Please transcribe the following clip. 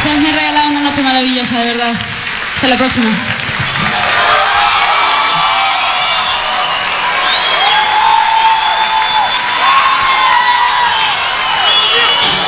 gracias, me ha regalado una noche maravillosa, de verdad. Hasta la próxima.